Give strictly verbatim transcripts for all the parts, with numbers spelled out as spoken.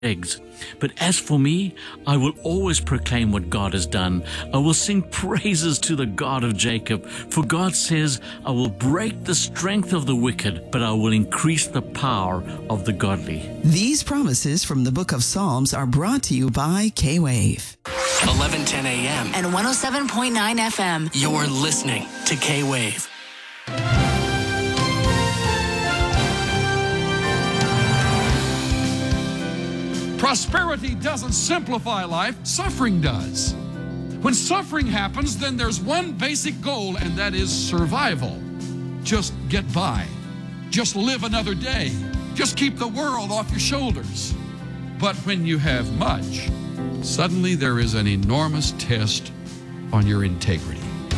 eggs. But as for me, I will always proclaim what God has done. I will sing praises to the God of Jacob. For God says, I will break the strength of the wicked, but I will increase the power of the godly. These promises from the book of Psalms are brought to you by K-Wave. eleven ten a.m. and one oh seven point nine F M. You're listening to K-Wave. Prosperity doesn't simplify life, suffering does. When suffering happens, then there's one basic goal, and that is survival. Just get by. Just live another day. Just keep the world off your shoulders. But when you have much, suddenly there is an enormous test on your integrity.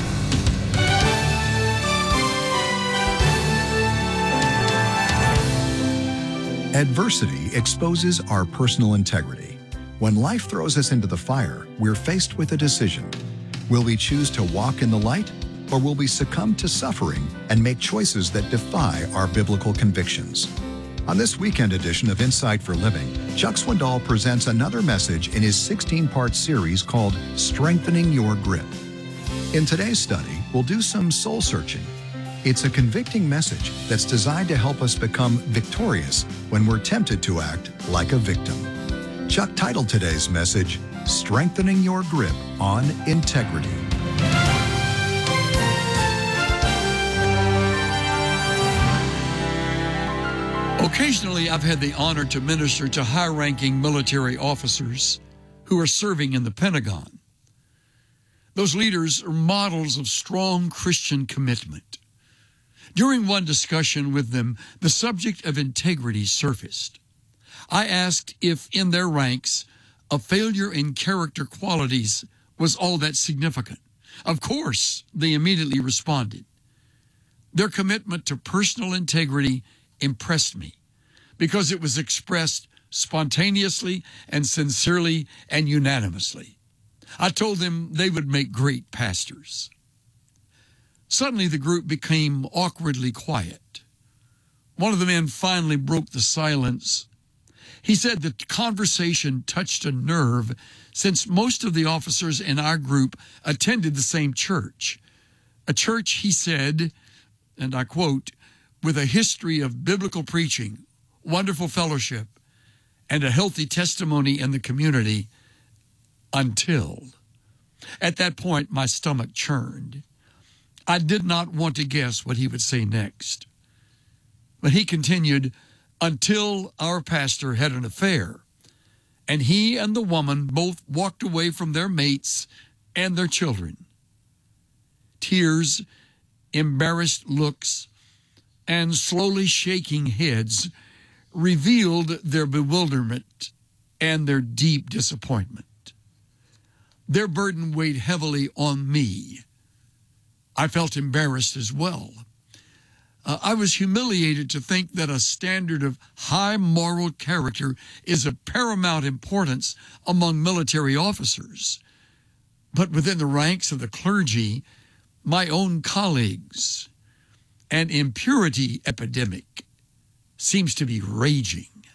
Adversity exposes our personal integrity. When life throws us into the fire, we're faced with a decision. Will we choose to walk in the light, or will we succumb to suffering and make choices that defy our biblical convictions? On this weekend edition of Insight for Living, Chuck Swindoll presents another message in his sixteen-part series called Strengthening Your Grip. In today's study, we'll do some soul-searching. It's a convicting message that's designed to help us become victorious when we're tempted to act like a victim. Chuck titled today's message, Strengthening Your Grip on Integrity. Occasionally, I've had the honor to minister to high-ranking military officers who are serving in the Pentagon. Those leaders are models of strong Christian commitment. During one discussion with them, the subject of integrity surfaced. I asked if in their ranks, a failure in character qualities was all that significant. Of course, they immediately responded. Their commitment to personal integrity impressed me because it was expressed spontaneously and sincerely and unanimously. I told them they would make great pastors. Suddenly, the group became awkwardly quiet. One of the men finally broke the silence. He said the conversation touched a nerve since most of the officers in our group attended the same church. A church, he said, and I quote, with a history of biblical preaching, wonderful fellowship, and a healthy testimony in the community until. At that point, my stomach churned. I did not want to guess what he would say next. But he continued, until our pastor had an affair, and he and the woman both walked away from their mates and their children. Tears, embarrassed looks, and slowly shaking heads revealed their bewilderment and their deep disappointment. Their burden weighed heavily on me. I felt embarrassed as well. Uh, I was humiliated to think that a standard of high moral character is of paramount importance among military officers. But within the ranks of the clergy, my own colleagues, an impurity epidemic seems to be raging.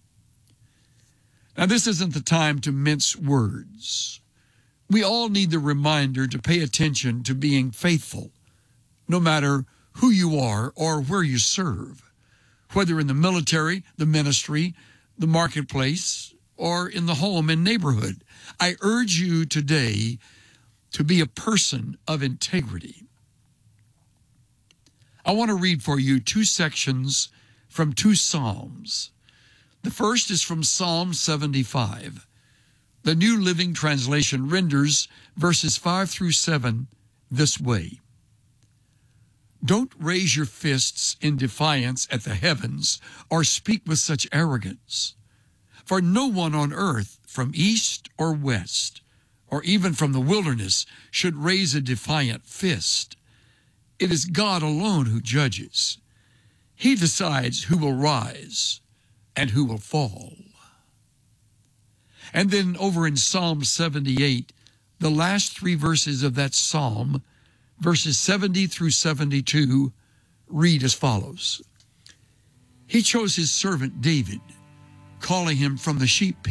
Now, this isn't the time to mince words. We all need the reminder to pay attention to being faithful, no matter who you are or where you serve, whether in the military, the ministry, the marketplace, or in the home and neighborhood. I urge you today to be a person of integrity. I want to read for you two sections from two Psalms. The first is from Psalm seventy-five. The New Living Translation renders verses five through seven this way. Don't raise your fists in defiance at the heavens or speak with such arrogance. For no one on earth, from east or west, or even from the wilderness, should raise a defiant fist. It is God alone who judges. He decides who will rise and who will fall. And then over in Psalm seventy-eight, the last three verses of that psalm, verses seventy through seventy-two, read as follows. He chose his servant David, calling him from the sheep pen.